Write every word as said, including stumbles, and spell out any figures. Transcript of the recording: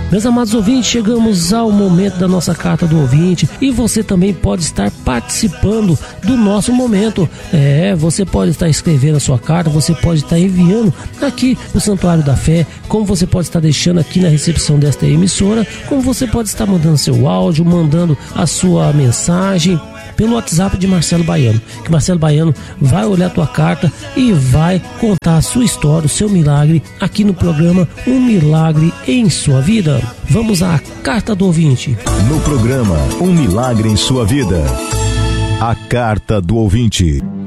Meus amados ouvintes, chegamos ao momento da nossa carta do ouvinte e você também pode estar participando do nosso momento. É, você pode estar escrevendo a sua carta, você pode estar enviando aqui no Santuário da Fé, como você pode estar deixando aqui na recepção desta emissora, como você pode estar mandando seu áudio, mandando a sua mensagem pelo WhatsApp de Marcelo Baiano, que Marcelo Baiano vai olhar a tua carta e vai contar a sua história, o seu milagre, aqui no programa Um Milagre em Sua Vida. Vamos à carta do ouvinte. No programa Um Milagre em Sua Vida, a carta do ouvinte.